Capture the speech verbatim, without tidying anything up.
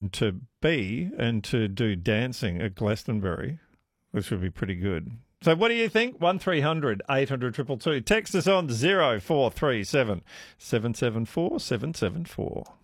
audition to be and to do dancing at Glastonbury, which would be pretty good. So what do you think? one three hundred eight hundred two two two. Text us on zero four three seven seven seven four seven seven four.